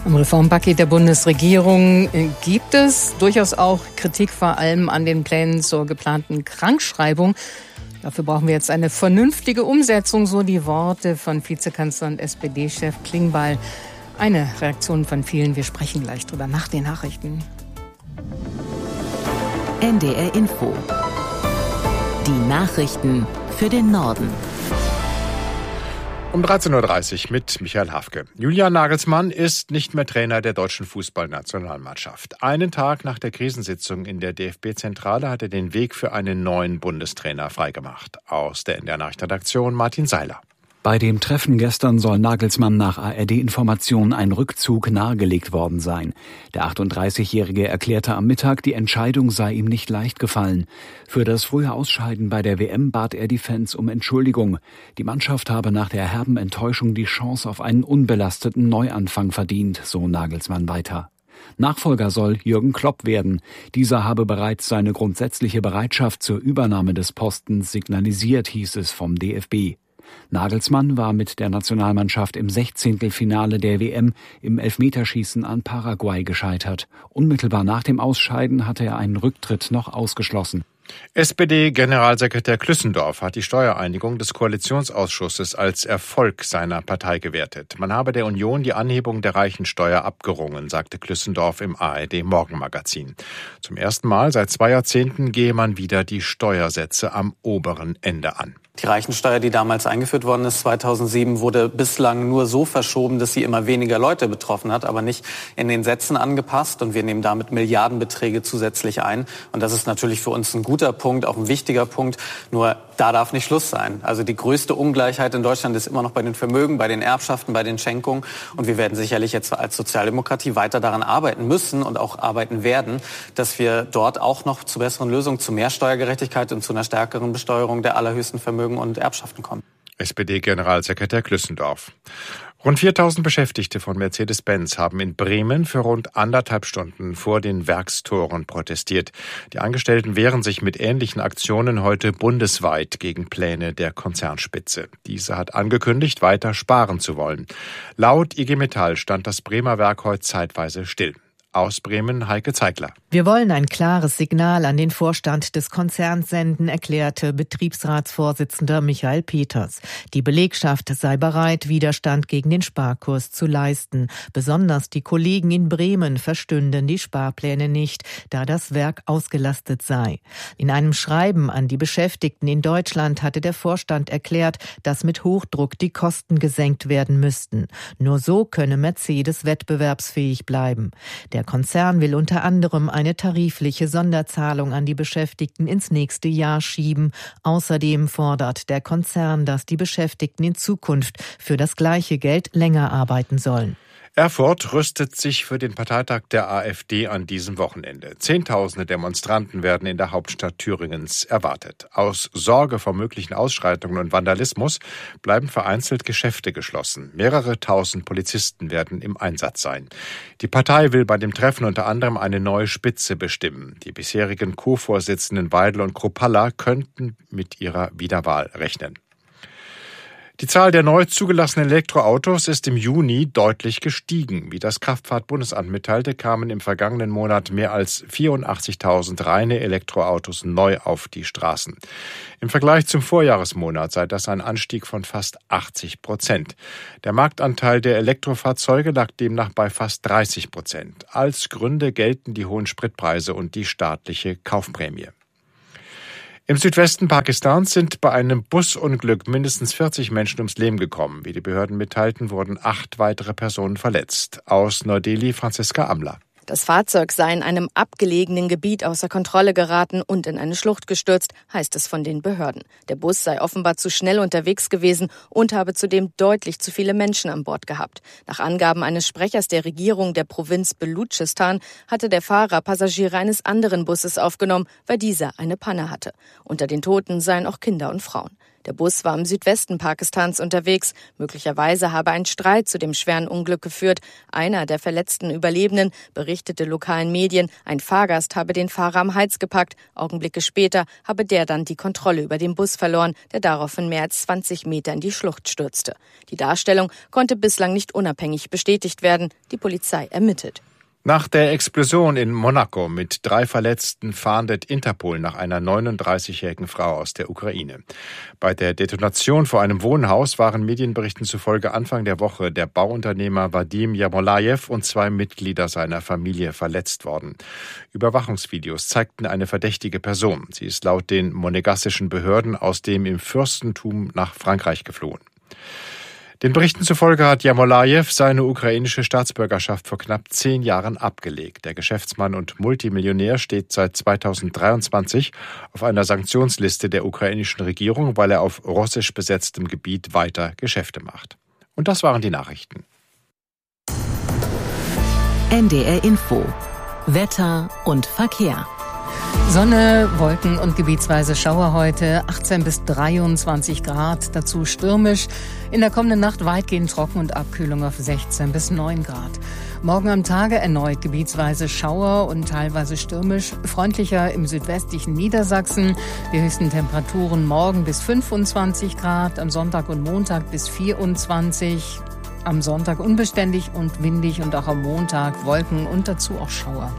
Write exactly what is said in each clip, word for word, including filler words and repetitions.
Am Reformpaket der Bundesregierung gibt es durchaus auch Kritik, vor allem an den Plänen zur geplanten Krankschreibung. Dafür brauchen wir jetzt eine vernünftige Umsetzung, so die Worte von Vizekanzler und S P D-Chef Klingbeil. Eine Reaktion von vielen, wir sprechen gleich drüber nach den Nachrichten. N D R Info. Die Nachrichten für den Norden. Um dreizehn Uhr dreißig mit Michael Hafke. Julian Nagelsmann ist nicht mehr Trainer der deutschen Fußballnationalmannschaft. Einen Tag nach der Krisensitzung in der D F B-Zentrale hat er den Weg für einen neuen Bundestrainer freigemacht. Aus der N D R-Nachrichtenredaktion Martin Seiler. Bei dem Treffen gestern soll Nagelsmann nach A R D-Informationen ein Rückzug nahegelegt worden sein. Der achtunddreißigjährige erklärte am Mittag, die Entscheidung sei ihm nicht leicht gefallen. Für das frühe Ausscheiden bei der W M bat er die Fans um Entschuldigung. Die Mannschaft habe nach der herben Enttäuschung die Chance auf einen unbelasteten Neuanfang verdient, so Nagelsmann weiter. Nachfolger soll Jürgen Klopp werden. Dieser habe bereits seine grundsätzliche Bereitschaft zur Übernahme des Postens signalisiert, hieß es vom D F B. Nagelsmann war mit der Nationalmannschaft im Sechzehntelfinale der W M im Elfmeterschießen an Paraguay gescheitert. Unmittelbar nach dem Ausscheiden hatte er einen Rücktritt noch ausgeschlossen. S P D-Generalsekretär Klüssendorf hat die Steuereinigung des Koalitionsausschusses als Erfolg seiner Partei gewertet. Man habe der Union die Anhebung der Reichensteuer abgerungen, sagte Klüssendorf im A R D-Morgenmagazin. Zum ersten Mal seit zwei Jahrzehnten gehe man wieder die Steuersätze am oberen Ende an. Die Reichensteuer, die damals eingeführt worden ist, zweitausendsieben, wurde bislang nur so verschoben, dass sie immer weniger Leute betroffen hat, aber nicht in den Sätzen angepasst. Und wir nehmen damit Milliardenbeträge zusätzlich ein. Und das ist natürlich für uns ein guter Punkt, auch ein wichtiger Punkt. Nur da darf nicht Schluss sein. Also die größte Ungleichheit in Deutschland ist immer noch bei den Vermögen, bei den Erbschaften, bei den Schenkungen. Und wir werden sicherlich jetzt als Sozialdemokratie weiter daran arbeiten müssen und auch arbeiten werden, dass wir dort auch noch zu besseren Lösungen, zu mehr Steuergerechtigkeit und zu einer stärkeren Besteuerung der allerhöchsten Vermögen und Erbschaften kommen. S P D-Generalsekretär Klüssendorf. Rund viertausend Beschäftigte von Mercedes-Benz haben in Bremen für rund anderthalb Stunden vor den Werkstoren protestiert. Die Angestellten wehren sich mit ähnlichen Aktionen heute bundesweit gegen Pläne der Konzernspitze. Diese hat angekündigt, weiter sparen zu wollen. Laut I G Metall stand das Bremer Werk heute zeitweise still. Aus Bremen Heike Zeigler. Wir wollen ein klares Signal an den Vorstand des Konzerns senden, erklärte Betriebsratsvorsitzender Michael Peters. Die Belegschaft sei bereit, Widerstand gegen den Sparkurs zu leisten. Besonders die Kollegen in Bremen verstünden die Sparpläne nicht, da das Werk ausgelastet sei. In einem Schreiben an die Beschäftigten in Deutschland hatte der Vorstand erklärt, dass mit Hochdruck die Kosten gesenkt werden müssten. Nur so könne Mercedes wettbewerbsfähig bleiben. Der Der Konzern will unter anderem eine tarifliche Sonderzahlung an die Beschäftigten ins nächste Jahr schieben. Außerdem fordert der Konzern, dass die Beschäftigten in Zukunft für das gleiche Geld länger arbeiten sollen. Erfurt rüstet sich für den Parteitag der AfD an diesem Wochenende. Zehntausende Demonstranten werden in der Hauptstadt Thüringens erwartet. Aus Sorge vor möglichen Ausschreitungen und Vandalismus bleiben vereinzelt Geschäfte geschlossen. Mehrere tausend Polizisten werden im Einsatz sein. Die Partei will bei dem Treffen unter anderem eine neue Spitze bestimmen. Die bisherigen Co-Vorsitzenden Weidel und Kruppalla könnten mit ihrer Wiederwahl rechnen. Die Zahl der neu zugelassenen Elektroautos ist im Juni deutlich gestiegen. Wie das Kraftfahrtbundesamt mitteilte, kamen im vergangenen Monat mehr als vierundachtzigtausend reine Elektroautos neu auf die Straßen. Im Vergleich zum Vorjahresmonat sei das ein Anstieg von fast achtzig Prozent. Der Marktanteil der Elektrofahrzeuge lag demnach bei fast dreißig Prozent. Als Gründe gelten die hohen Spritpreise und die staatliche Kaufprämie. Im Südwesten Pakistans sind bei einem Busunglück mindestens vierzig Menschen ums Leben gekommen. Wie die Behörden mitteilten, wurden acht weitere Personen verletzt. Aus Neu-Delhi Franziska Amler. Das Fahrzeug sei in einem abgelegenen Gebiet außer Kontrolle geraten und in eine Schlucht gestürzt, heißt es von den Behörden. Der Bus sei offenbar zu schnell unterwegs gewesen und habe zudem deutlich zu viele Menschen an Bord gehabt. Nach Angaben eines Sprechers der Regierung der Provinz Belutschistan hatte der Fahrer Passagiere eines anderen Busses aufgenommen, weil dieser eine Panne hatte. Unter den Toten seien auch Kinder und Frauen. Der Bus war im Südwesten Pakistans unterwegs. Möglicherweise habe ein Streit zu dem schweren Unglück geführt. Einer der verletzten Überlebenden berichtete lokalen Medien, ein Fahrgast habe den Fahrer am Hals gepackt. Augenblicke später habe der dann die Kontrolle über den Bus verloren, der daraufhin mehr als zwanzig Meter in die Schlucht stürzte. Die Darstellung konnte bislang nicht unabhängig bestätigt werden. Die Polizei ermittelt. Nach der Explosion in Monaco mit drei Verletzten fahndet Interpol nach einer neununddreißigjährigen Frau aus der Ukraine. Bei der Detonation vor einem Wohnhaus waren Medienberichten zufolge Anfang der Woche der Bauunternehmer Vadim Yermolajew und zwei Mitglieder seiner Familie verletzt worden. Überwachungsvideos zeigten eine verdächtige Person. Sie ist laut den monegassischen Behörden aus dem im Fürstentum nach Frankreich geflohen. Den Berichten zufolge hat Yermolajew seine ukrainische Staatsbürgerschaft vor knapp zehn Jahren abgelegt. Der Geschäftsmann und Multimillionär steht seit zweitausenddreiundzwanzig auf einer Sanktionsliste der ukrainischen Regierung, weil er auf russisch besetztem Gebiet weiter Geschäfte macht. Und das waren die Nachrichten. N D R Info. Wetter und Verkehr. Sonne, Wolken und gebietsweise Schauer heute, achtzehn bis dreiundzwanzig Grad, dazu stürmisch. In der kommenden Nacht weitgehend trocken und Abkühlung auf sechzehn bis neun Grad. Morgen am Tage erneut gebietsweise Schauer und teilweise stürmisch, freundlicher im südwestlichen Niedersachsen. Die höchsten Temperaturen morgen bis fünfundzwanzig Grad, am Sonntag und Montag bis vierundzwanzig. Am Sonntag unbeständig und windig und auch am Montag Wolken und dazu auch Schauer.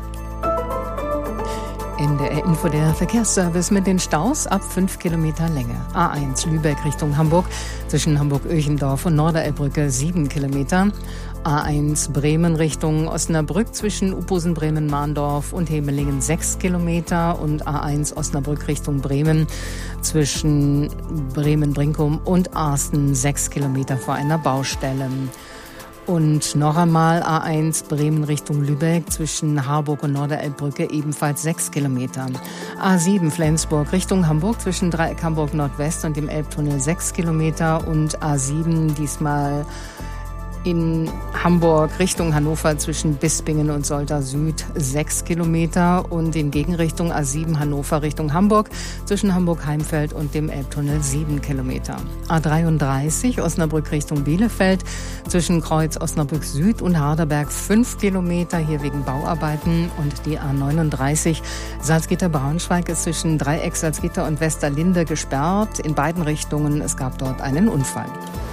In der Info der Verkehrsservice mit den Staus ab fünf Kilometer Länge. A eins Lübeck Richtung Hamburg, zwischen Hamburg-Öchendorf und Norderelbbrücke sieben Kilometer. A eins Bremen Richtung Osnabrück, zwischen Uposen, Bremen, Mahndorf und Hemelingen sechs Kilometer. Und A eins Osnabrück Richtung Bremen, zwischen Bremen-Brinkum und Arsten sechs Kilometer vor einer Baustelle. Und noch einmal A eins Bremen Richtung Lübeck, zwischen Harburg und Norderelbbrücke ebenfalls sechs Kilometer. A sieben Flensburg Richtung Hamburg, zwischen Dreieck Hamburg Nordwest und dem Elbtunnel sechs Kilometer. Und A sieben diesmal in Hamburg Richtung Hannover, zwischen Bispingen und Soltau Süd sechs Kilometer. Und in Gegenrichtung A sieben Hannover Richtung Hamburg, zwischen Hamburg-Heimfeld und dem Elbtunnel sieben Kilometer. A dreiunddreißig Osnabrück Richtung Bielefeld, zwischen Kreuz Osnabrück Süd und Harderberg fünf Kilometer, hier wegen Bauarbeiten. Und die A neununddreißig Salzgitter-Braunschweig ist zwischen Dreieck Salzgitter und Westerlinde gesperrt, in beiden Richtungen. Es gab dort einen Unfall.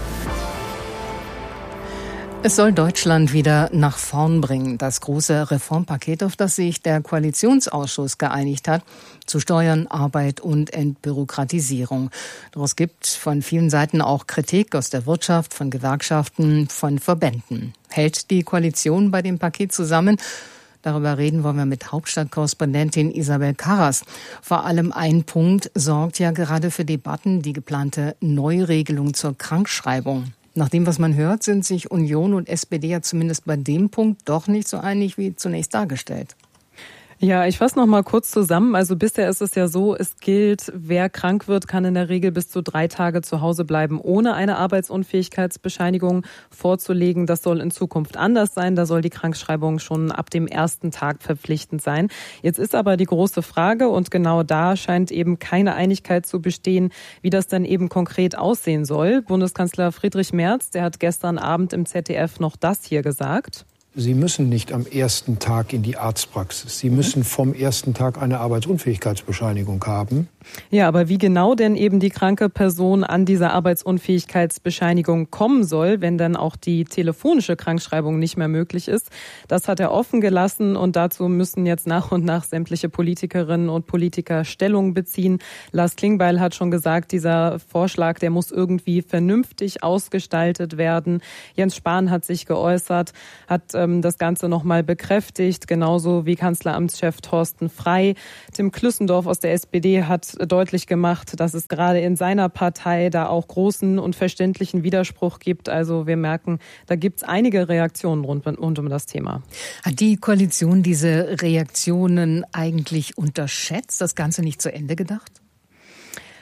Es soll Deutschland wieder nach vorn bringen. Das große Reformpaket, auf das sich der Koalitionsausschuss geeinigt hat, zu Steuern, Arbeit und Entbürokratisierung. Doch es gibt von vielen Seiten auch Kritik aus der Wirtschaft, von Gewerkschaften, von Verbänden. Hält die Koalition bei dem Paket zusammen? Darüber reden wollen wir mit Hauptstadtkorrespondentin Isabel Karras. Vor allem ein Punkt sorgt ja gerade für Debatten, die geplante Neuregelung zur Krankschreibung. Nach dem, was man hört, sind sich Union und S P D ja zumindest bei dem Punkt doch nicht so einig wie zunächst dargestellt. Ja, ich fasse noch mal kurz zusammen. Also bisher ist es ja so, es gilt, wer krank wird, kann in der Regel bis zu drei Tage zu Hause bleiben, ohne eine Arbeitsunfähigkeitsbescheinigung vorzulegen. Das soll in Zukunft anders sein. Da soll die Krankschreibung schon ab dem ersten Tag verpflichtend sein. Jetzt ist aber die große Frage, und genau da scheint eben keine Einigkeit zu bestehen, wie das dann eben konkret aussehen soll. Bundeskanzler Friedrich Merz, der hat gestern Abend im Z D F noch das hier gesagt. Sie müssen nicht am ersten Tag in die Arztpraxis. Sie müssen vom ersten Tag eine Arbeitsunfähigkeitsbescheinigung haben. Ja, aber wie genau denn eben die kranke Person an diese Arbeitsunfähigkeitsbescheinigung kommen soll, wenn dann auch die telefonische Krankschreibung nicht mehr möglich ist, das hat er offen gelassen, und dazu müssen jetzt nach und nach sämtliche Politikerinnen und Politiker Stellung beziehen. Lars Klingbeil hat schon gesagt, dieser Vorschlag, der muss irgendwie vernünftig ausgestaltet werden. Jens Spahn hat sich geäußert, hat ähm, das Ganze nochmal bekräftigt, genauso wie Kanzleramtschef Thorsten Frey. Tim Klüssendorf aus der S P D hat deutlich gemacht, dass es gerade in seiner Partei da auch großen und verständlichen Widerspruch gibt. Also wir merken, da gibt es einige Reaktionen rund, rund um das Thema. Hat die Koalition diese Reaktionen eigentlich unterschätzt, das Ganze nicht zu Ende gedacht?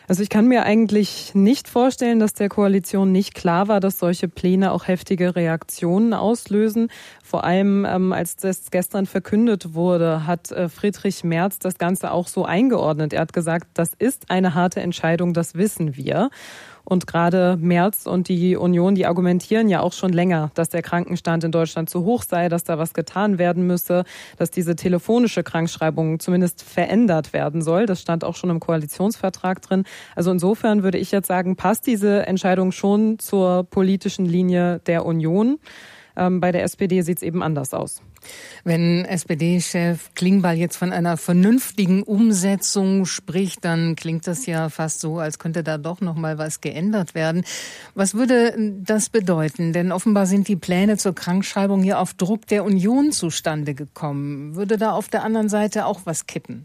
Also ich kann mir eigentlich nicht vorstellen, dass der Koalition nicht klar war, dass solche Pläne auch heftige Reaktionen auslösen. Vor allem, ähm, als das gestern verkündet wurde, hat äh, Friedrich Merz das Ganze auch so eingeordnet. Er hat gesagt, das ist eine harte Entscheidung, das wissen wir. Und gerade Merz und die Union, die argumentieren ja auch schon länger, dass der Krankenstand in Deutschland zu hoch sei, dass da was getan werden müsse, dass diese telefonische Krankschreibung zumindest verändert werden soll. Das stand auch schon im Koalitionsvertrag drin. Also insofern würde ich jetzt sagen, passt diese Entscheidung schon zur politischen Linie der Union. Ähm, bei der S P D sieht es eben anders aus. Wenn S P D-Chef Klingbeil jetzt von einer vernünftigen Umsetzung spricht, dann klingt das ja fast so, als könnte da doch noch mal was geändert werden. Was würde das bedeuten? Denn offenbar sind die Pläne zur Krankschreibung ja auf Druck der Union zustande gekommen. Würde da auf der anderen Seite auch was kippen?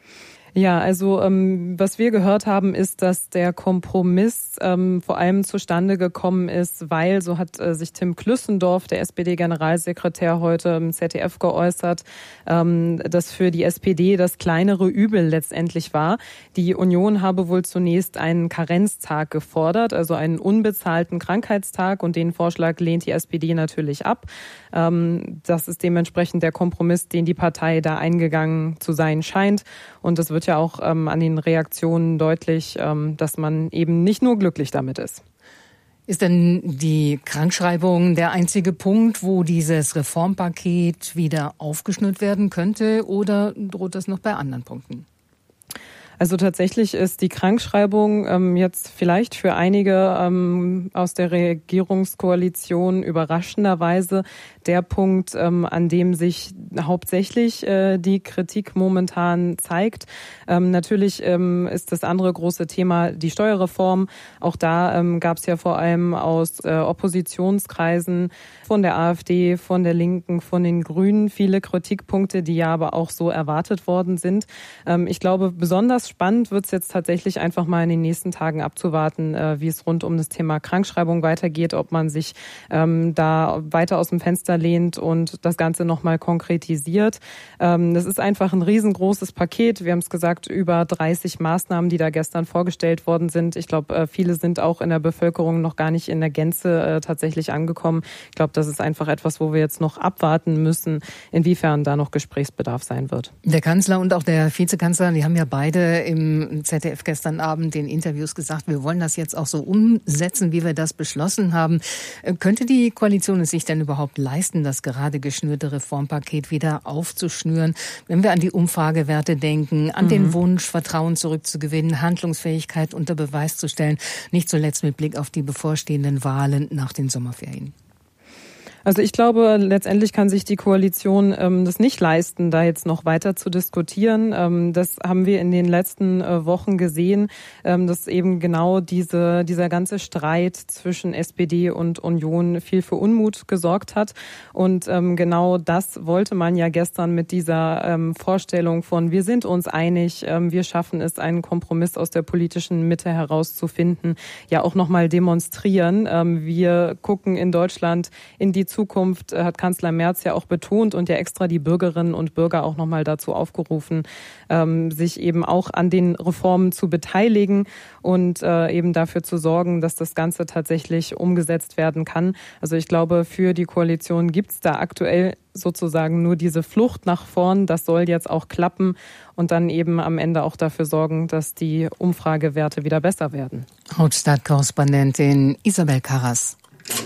Ja, also ähm, was wir gehört haben, ist, dass der Kompromiss ähm, vor allem zustande gekommen ist, weil, so hat äh, sich Tim Klüssendorf, der S P D-Generalsekretär, heute im Z D F geäußert, ähm, dass für die S P D das kleinere Übel letztendlich war. Die Union habe wohl zunächst einen Karenztag gefordert, also einen unbezahlten Krankheitstag, und den Vorschlag lehnt die S P D natürlich ab. Ähm, das ist dementsprechend der Kompromiss, den die Partei da eingegangen zu sein scheint, und das wird ja auch ähm, an den Reaktionen deutlich, ähm, dass man eben nicht nur glücklich damit ist. Ist denn die Krankschreibung der einzige Punkt, wo dieses Reformpaket wieder aufgeschnürt werden könnte, oder droht das noch bei anderen Punkten? Also tatsächlich ist die Krankschreibung ähm, jetzt vielleicht für einige ähm, aus der Regierungskoalition überraschenderweise der Punkt, ähm, an dem sich hauptsächlich äh, die Kritik momentan zeigt. Ähm, natürlich ähm, ist das andere große Thema die Steuerreform. Auch da ähm, gab es ja vor allem aus äh, Oppositionskreisen von der AfD, von der Linken, von den Grünen viele Kritikpunkte, die ja aber auch so erwartet worden sind. Ähm, ich glaube, besonders spannend wird es jetzt tatsächlich einfach mal in den nächsten Tagen abzuwarten, äh, wie es rund um das Thema Krankschreibung weitergeht, ob man sich ähm, da weiter aus dem Fenster lehnt und das Ganze nochmal konkretisiert. Ähm, das ist einfach ein riesengroßes Paket. Wir haben es gesagt, über dreißig Maßnahmen, die da gestern vorgestellt worden sind. Ich glaube, äh, viele sind auch in der Bevölkerung noch gar nicht in der Gänze äh, tatsächlich angekommen. Ich glaube, das ist einfach etwas, wo wir jetzt noch abwarten müssen, inwiefern da noch Gesprächsbedarf sein wird. Der Kanzler und auch der Vizekanzler, die haben ja beide im Z D F gestern Abend in Interviews gesagt, wir wollen das jetzt auch so umsetzen, wie wir das beschlossen haben. Könnte die Koalition es sich denn überhaupt leisten, das gerade geschnürte Reformpaket wieder aufzuschnüren? Wenn wir an die Umfragewerte denken, an mhm. den Wunsch, Vertrauen zurückzugewinnen, Handlungsfähigkeit unter Beweis zu stellen, nicht zuletzt mit Blick auf die bevorstehenden Wahlen nach den Sommerferien. Also ich glaube, letztendlich kann sich die Koalition ähm, das nicht leisten, da jetzt noch weiter zu diskutieren. Ähm, das haben wir in den letzten äh, Wochen gesehen, ähm, dass eben genau diese dieser ganze Streit zwischen S P D und Union viel für Unmut gesorgt hat. Und ähm, genau das wollte man ja gestern mit dieser ähm, Vorstellung von, wir sind uns einig, ähm, wir schaffen es, einen Kompromiss aus der politischen Mitte herauszufinden, ja auch nochmal demonstrieren. Ähm, wir gucken in Deutschland in die Zukunft, hat Kanzler Merz ja auch betont und ja extra die Bürgerinnen und Bürger auch nochmal dazu aufgerufen, ähm, sich eben auch an den Reformen zu beteiligen und äh, eben dafür zu sorgen, dass das Ganze tatsächlich umgesetzt werden kann. Also ich glaube, für die Koalition gibt es da aktuell sozusagen nur diese Flucht nach vorn. Das soll jetzt auch klappen und dann eben am Ende auch dafür sorgen, dass die Umfragewerte wieder besser werden. Hauptstadtkorrespondentin Isabel Karras.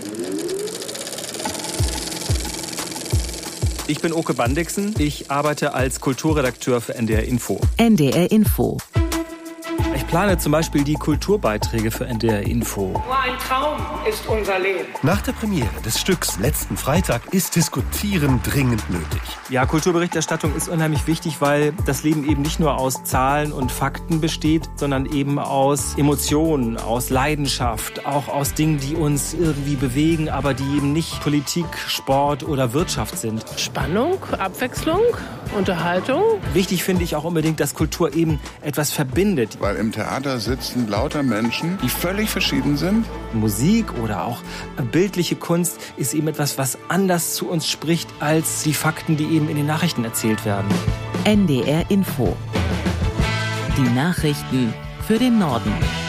Ich bin Oke Bandixen. Ich arbeite als Kulturredakteur für N D R Info. N D R Info. Ich plane zum Beispiel die Kulturbeiträge für N D R Info. Nur ein Traum ist unser Leben. Nach der Premiere des Stücks letzten Freitag ist Diskutieren dringend nötig. Ja, Kulturberichterstattung ist unheimlich wichtig, weil das Leben eben nicht nur aus Zahlen und Fakten besteht, sondern eben aus Emotionen, aus Leidenschaft, auch aus Dingen, die uns irgendwie bewegen, aber die eben nicht Politik, Sport oder Wirtschaft sind. Spannung, Abwechslung, Unterhaltung. Wichtig finde ich auch unbedingt, dass Kultur eben etwas verbindet. Weil im Theater sitzen lauter Menschen, die völlig verschieden sind. Musik oder auch bildliche Kunst ist eben etwas, was anders zu uns spricht als die Fakten, die eben in den Nachrichten erzählt werden. N D R Info. Die Nachrichten für den Norden.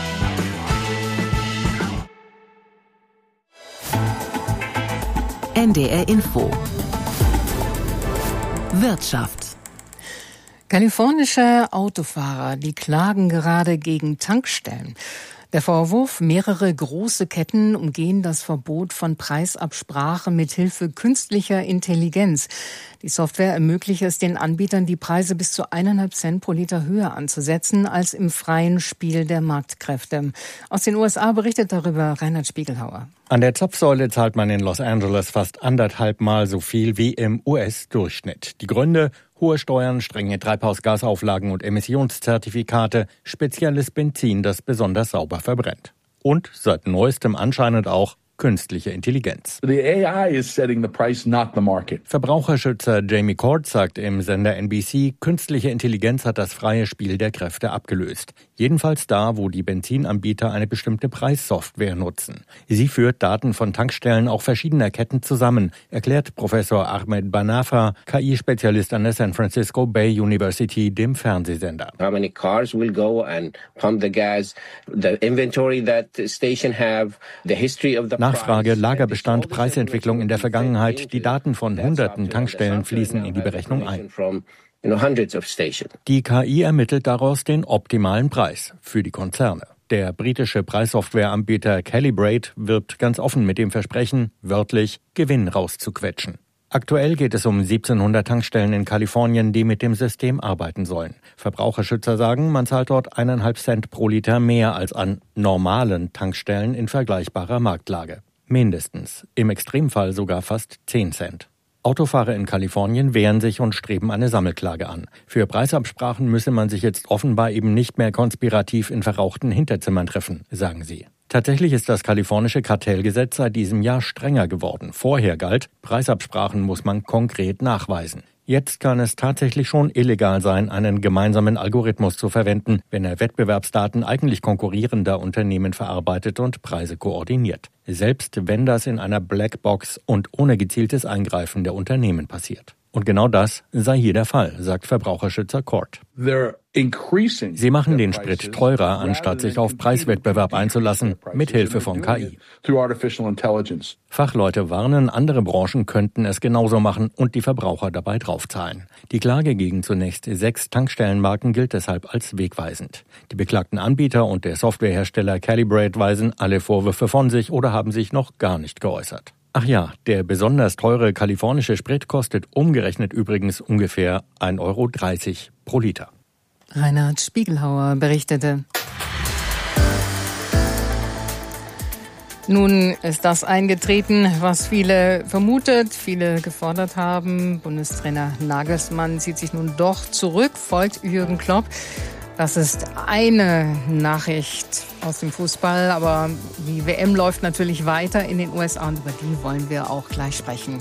N D R Info. Wirtschaft. Kalifornische Autofahrer, die klagen gerade gegen Tankstellen. Der Vorwurf, mehrere große Ketten umgehen das Verbot von Preisabsprache mit Hilfe künstlicher Intelligenz. Die Software ermöglicht es den Anbietern, die Preise bis zu eineinhalb Cent pro Liter höher anzusetzen als im freien Spiel der Marktkräfte. Aus den U S A berichtet darüber Reinhard Spiegelhauer. An der Zapfsäule zahlt man in Los Angeles fast anderthalb Mal so viel wie im U S-Durchschnitt. Die Gründe: hohe Steuern, strenge Treibhausgasauflagen und Emissionszertifikate, spezielles Benzin, das besonders sauber verbrennt. Und seit neuestem anscheinend auch künstliche Intelligenz. The A I is setting the price, not the market. Verbraucherschützer Jamie Court sagt im Sender N B C, künstliche Intelligenz hat das freie Spiel der Kräfte abgelöst. Jedenfalls da, wo die Benzinanbieter eine bestimmte Preissoftware nutzen. Sie führt Daten von Tankstellen auch verschiedener Ketten zusammen, erklärt Professor Ahmed Banafa, K I-Spezialist an der San Francisco Bay University, dem Fernsehsender. How many cars will go and pump the gas, the inventory that the station have, the history of the Nachfrage, Lagerbestand, Preisentwicklung in der Vergangenheit. Die Daten von hunderten Tankstellen fließen in die Berechnung ein. Die K I ermittelt daraus den optimalen Preis für die Konzerne. Der britische Preissoftwareanbieter Calibrate wirbt ganz offen mit dem Versprechen, wörtlich Gewinn rauszuquetschen. Aktuell geht es um siebzehnhundert Tankstellen in Kalifornien, die mit dem System arbeiten sollen. Verbraucherschützer sagen, man zahlt dort eineinhalb Cent pro Liter mehr als an normalen Tankstellen in vergleichbarer Marktlage. Mindestens, im Extremfall sogar fast zehn Cent. Autofahrer in Kalifornien wehren sich und streben eine Sammelklage an. Für Preisabsprachen müsse man sich jetzt offenbar eben nicht mehr konspirativ in verrauchten Hinterzimmern treffen, sagen sie. Tatsächlich ist das kalifornische Kartellgesetz seit diesem Jahr strenger geworden. Vorher galt, Preisabsprachen muss man konkret nachweisen. Jetzt kann es tatsächlich schon illegal sein, einen gemeinsamen Algorithmus zu verwenden, wenn er Wettbewerbsdaten eigentlich konkurrierender Unternehmen verarbeitet und Preise koordiniert. Selbst wenn das in einer Blackbox und ohne gezieltes Eingreifen der Unternehmen passiert. Und genau das sei hier der Fall, sagt Verbraucherschützer Court. Sie machen den Sprit teurer, anstatt sich auf Preiswettbewerb einzulassen, mit Hilfe von K I. Fachleute warnen, andere Branchen könnten es genauso machen und die Verbraucher dabei draufzahlen. Die Klage gegen zunächst sechs Tankstellenmarken gilt deshalb als wegweisend. Die beklagten Anbieter und der Softwarehersteller Calibrate weisen alle Vorwürfe von sich oder haben sich noch gar nicht geäußert. Ach ja, der besonders teure kalifornische Sprit kostet umgerechnet übrigens ungefähr ein Euro dreißig pro Liter. Reinhard Spiegelhauer berichtete. Nun ist das eingetreten, was viele vermutet, viele gefordert haben. Bundestrainer Nagelsmann zieht sich nun doch zurück, folgt Jürgen Klopp. Das ist eine Nachricht aus dem Fußball, aber die W M läuft natürlich weiter in den U S A und über die wollen wir auch gleich sprechen.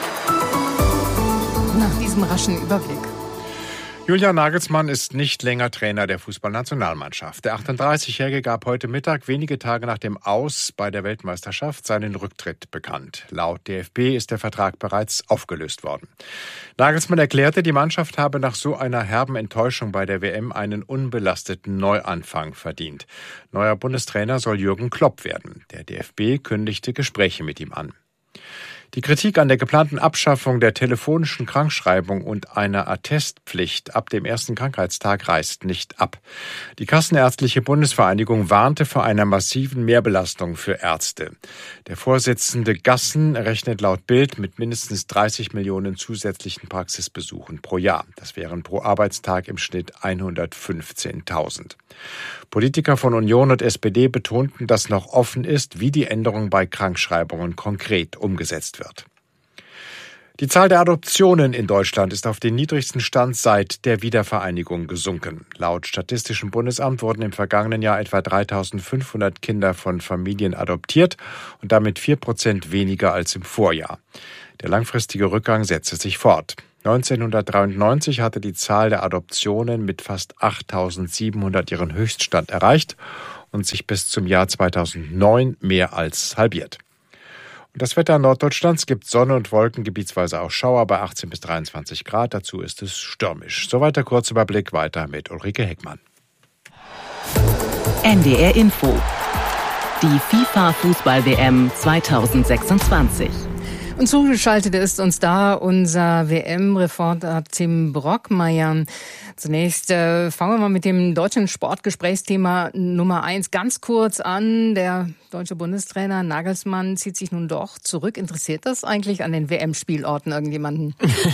Nach diesem raschen Überblick. Julian Nagelsmann ist nicht länger Trainer der Fußballnationalmannschaft. Der achtunddreißigjährige gab heute Mittag, wenige Tage nach dem Aus bei der Weltmeisterschaft, seinen Rücktritt bekannt. Laut D F B ist der Vertrag bereits aufgelöst worden. Nagelsmann erklärte, die Mannschaft habe nach so einer herben Enttäuschung bei der W M einen unbelasteten Neuanfang verdient. Neuer Bundestrainer soll Jürgen Klopp werden. Der D F B kündigte Gespräche mit ihm an. Die Kritik an der geplanten Abschaffung der telefonischen Krankschreibung und einer Attestpflicht ab dem ersten Krankheitstag reißt nicht ab. Die Kassenärztliche Bundesvereinigung warnte vor einer massiven Mehrbelastung für Ärzte. Der Vorsitzende Gassen rechnet laut Bild mit mindestens dreißig Millionen zusätzlichen Praxisbesuchen pro Jahr. Das wären pro Arbeitstag im Schnitt hundertfünfzehntausend. Politiker von Union und S P D betonten, dass noch offen ist, wie die Änderung bei Krankschreibungen konkret umgesetzt wird. Die Zahl der Adoptionen in Deutschland ist auf den niedrigsten Stand seit der Wiedervereinigung gesunken. Laut Statistischem Bundesamt wurden im vergangenen Jahr etwa dreitausendfünfhundert Kinder von Familien adoptiert und damit vier Prozent weniger als im Vorjahr. Der langfristige Rückgang setze sich fort. neunzehnhundertdreiundneunzig hatte die Zahl der Adoptionen mit fast achttausendsiebenhundert ihren Höchststand erreicht und sich bis zum Jahr zweitausendneun mehr als halbiert. Und das Wetter Norddeutschlands gibt Sonne und Wolken, gebietsweise auch Schauer bei achtzehn bis dreiundzwanzig Grad. Dazu ist es stürmisch. Soweit der Kurzüberblick, weiter mit Ulrike Heckmann. N D R Info. Die FIFA-Fußball-W M zweitausendsechsundzwanzig. Und zugeschaltet ist uns da unser W M-Reporter Tim Brockmeier. Zunächst äh, fangen wir mal mit dem deutschen Sportgesprächsthema Nummer eins ganz kurz an. Der deutsche Bundestrainer Nagelsmann zieht sich nun doch zurück. Interessiert das eigentlich an den W M-Spielorten irgendjemanden?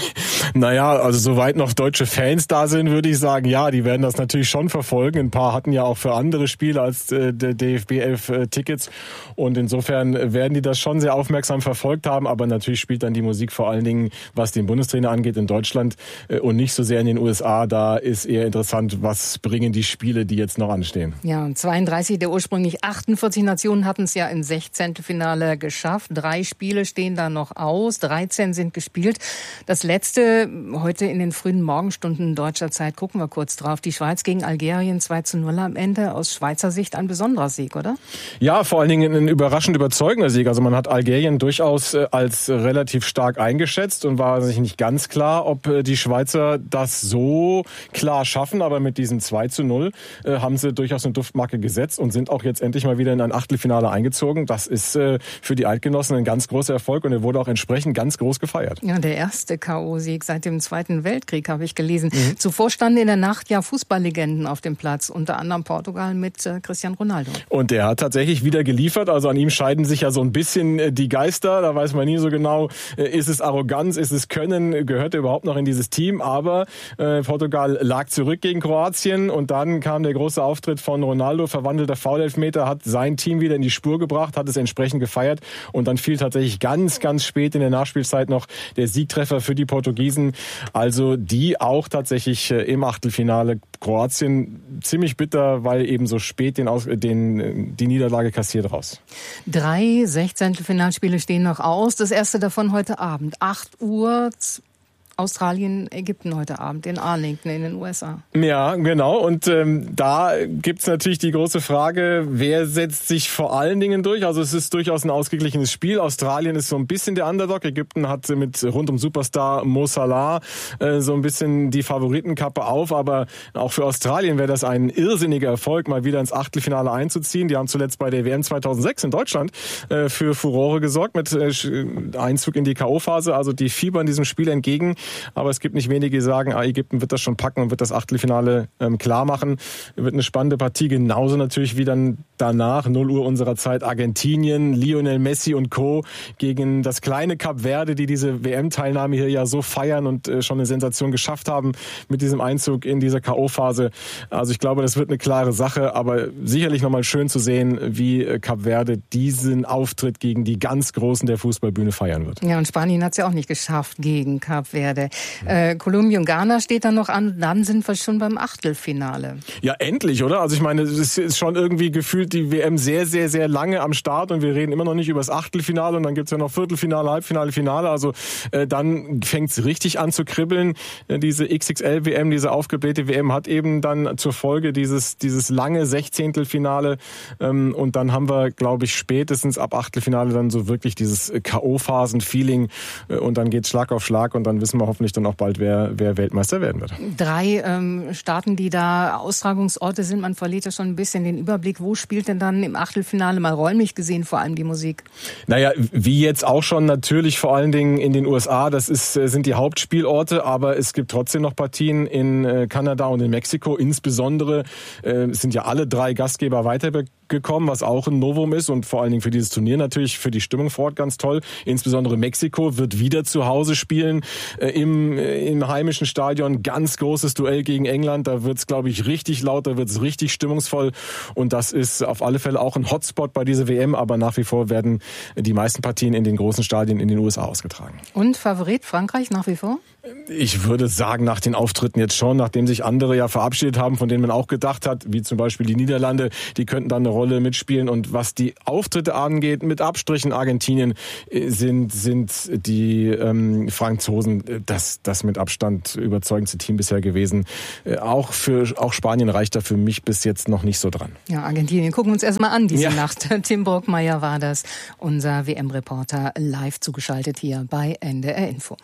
Naja, also soweit noch deutsche Fans da sind, würde ich sagen, ja, die werden das natürlich schon verfolgen. Ein paar hatten ja auch für andere Spiele als äh, der D F B elf äh, Tickets. Und insofern werden die das schon sehr aufmerksam verfolgt haben. Aber natürlich spielt dann die Musik vor allen Dingen, was den Bundestrainer angeht, in Deutschland äh, und nicht so sehr in den U S A. Da ist eher interessant, was bringen die Spiele, die jetzt noch anstehen. Ja, und zweiunddreißig der ursprünglich achtundvierzig Nationen hatten es ja ins Sechzehntelfinale geschafft. Drei Spiele stehen da noch aus, dreizehn sind gespielt. Das letzte heute in den frühen Morgenstunden deutscher Zeit, gucken wir kurz drauf. Die Schweiz gegen Algerien zwei zu null am Ende. Aus Schweizer Sicht ein besonderer Sieg, oder? Ja, vor allen Dingen ein überraschend überzeugender Sieg. Also man hat Algerien durchaus als relativ stark eingeschätzt und war sich nicht ganz klar, ob die Schweizer das so klar schaffen. Aber mit diesem zwei zu null äh, haben sie durchaus eine Duftmarke gesetzt und sind auch jetzt endlich mal wieder in ein Achtelfinale eingezogen. Das ist äh, für die Eidgenossen ein ganz großer Erfolg und er wurde auch entsprechend ganz groß gefeiert. Ja, der erste K O-Sieg seit dem Zweiten Weltkrieg, habe ich gelesen. Mhm. Zuvor standen in der Nacht ja Fußballlegenden auf dem Platz, unter anderem Portugal mit äh, Cristiano Ronaldo. Und der hat tatsächlich wieder geliefert. Also an ihm scheiden sich ja so ein bisschen äh, die Geister. Da weiß man nie so genau, äh, ist es Arroganz, ist es Können, gehört er überhaupt noch in dieses Team. Aber äh, Portugal lag zurück gegen Kroatien und dann kam der große Auftritt von Ronaldo, verwandelter Foul-Elfmeter, hat sein Team wieder in die Spur gebracht, hat es entsprechend gefeiert und dann fiel tatsächlich ganz, ganz spät in der Nachspielzeit noch der Siegtreffer für die Portugiesen. Also die auch tatsächlich im Achtelfinale. Kroatien ziemlich bitter, weil eben so spät den, den, die Niederlage kassiert raus. Drei Sechzehntelfinalspiele stehen noch aus. Das erste davon heute Abend, acht Uhr. Australien, Ägypten heute Abend in Arlington in den U S A. Ja, genau. Und ähm, da gibt's natürlich die große Frage, wer setzt sich vor allen Dingen durch? Also es ist durchaus ein ausgeglichenes Spiel. Australien ist so ein bisschen der Underdog. Ägypten hat mit rund um Superstar Mo Salah äh, so ein bisschen die Favoritenkappe auf. Aber auch für Australien wäre das ein irrsinniger Erfolg, mal wieder ins Achtelfinale einzuziehen. Die haben zuletzt bei der W M zweitausendsechs in Deutschland äh, für Furore gesorgt mit äh, Einzug in die K O-Phase. Also die fiebern diesem Spiel entgegen. Aber es gibt nicht wenige, die sagen, ah, Ägypten wird das schon packen und wird das Achtelfinale ähm, klar machen. Wird eine spannende Partie, genauso natürlich wie dann danach, null Uhr unserer Zeit, Argentinien, Lionel Messi und Co. gegen das kleine Kap Verde, die diese W M-Teilnahme hier ja so feiern und äh, schon eine Sensation geschafft haben mit diesem Einzug in diese K O-Phase. Also ich glaube, das wird eine klare Sache, aber sicherlich nochmal schön zu sehen, wie äh, Kap Verde diesen Auftritt gegen die ganz Großen der Fußballbühne feiern wird. Ja, und Spanien hat es ja auch nicht geschafft gegen Kap Verde. Äh, Kolumbien und Ghana steht dann noch an, dann sind wir schon beim Achtelfinale. Ja, endlich, oder? Also ich meine, es ist schon irgendwie gefühlt die W M sehr, sehr, sehr lange am Start und wir reden immer noch nicht über das Achtelfinale und dann gibt's ja noch Viertelfinale, Halbfinale, Finale. Also äh, dann fängt's richtig an zu kribbeln. Äh, diese X X L W M, diese aufgeblähte W M hat eben dann zur Folge dieses dieses lange Sechzehntelfinale ähm, und dann haben wir, glaube ich, spätestens ab Achtelfinale dann so wirklich dieses K O-Phasen-Feeling äh, und dann geht's Schlag auf Schlag und dann wissen wir hoffentlich dann auch bald, wer, wer Weltmeister werden wird. Drei ähm, Staaten, die da Austragungsorte sind, man verliert ja schon ein bisschen den Überblick. Wo spielt denn dann im Achtelfinale mal räumlich gesehen vor allem die Musik? Naja, wie jetzt auch schon natürlich vor allen Dingen in den U S A, das ist, sind die Hauptspielorte, aber es gibt trotzdem noch Partien in Kanada und in Mexiko. Insbesondere äh, sind ja alle drei Gastgeber weitergekommen, was auch ein Novum ist und vor allen Dingen für dieses Turnier natürlich für die Stimmung vor Ort ganz toll. Insbesondere Mexiko wird wieder zu Hause spielen. Im, im heimischen Stadion ganz großes Duell gegen England. Da wird's, glaube ich, richtig laut, da wird's richtig stimmungsvoll und das ist auf alle Fälle auch ein Hotspot bei dieser W M, aber nach wie vor werden die meisten Partien in den großen Stadien in den U S A ausgetragen. Und Favorit Frankreich nach wie vor? Ich würde sagen, nach den Auftritten jetzt schon, nachdem sich andere ja verabschiedet haben, von denen man auch gedacht hat, wie zum Beispiel die Niederlande, die könnten dann eine Rolle mitspielen. Und was die Auftritte angeht, mit Abstrichen Argentinien, sind sind die ähm, Franzosen das das mit Abstand überzeugendste Team bisher gewesen. Äh, auch für auch Spanien reicht da für mich bis jetzt noch nicht so dran. Ja, Argentinien gucken wir uns erstmal an diese ja. Nacht. Tim Brockmeier war das, unser W M-Reporter, live zugeschaltet hier bei N D R Info.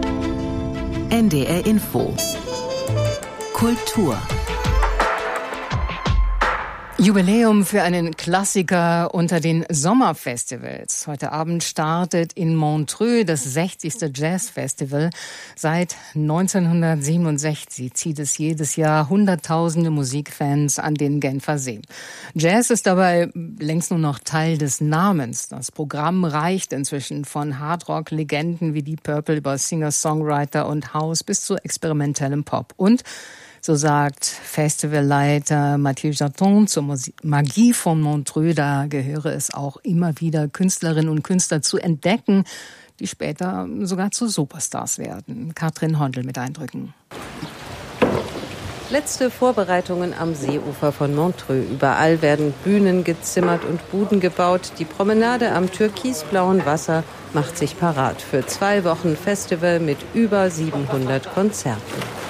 N D R Info. Kultur. Jubiläum für einen Klassiker unter den Sommerfestivals. Heute Abend startet in Montreux das sechzigste Jazzfestival. Seit neunzehnhundertsiebenundsechzig zieht es jedes Jahr Hunderttausende Musikfans an den Genfer See. Jazz ist dabei längst nur noch Teil des Namens. Das Programm reicht inzwischen von Hardrock-Legenden wie Deep Purple über Singer-Songwriter und House bis zu experimentellem Pop. Und so sagt Festivalleiter Mathieu Jaton zur Magie von Montreux, da gehöre es auch immer wieder Künstlerinnen und Künstler zu entdecken, die später sogar zu Superstars werden. Katrin Hondel mit Eindrücken. Letzte Vorbereitungen am Seeufer von Montreux. Überall werden Bühnen gezimmert und Buden gebaut. Die Promenade am türkisblauen Wasser macht sich parat für zwei Wochen Festival mit über siebenhundert Konzerten.